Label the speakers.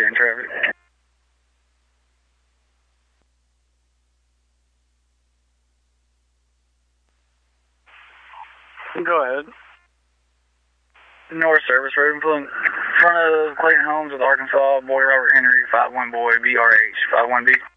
Speaker 1: you're in traffic. Go ahead. North Service Road in front of Clayton Homes with Arkansas, boy Robert Henry, 51 boy, BRH, 51B.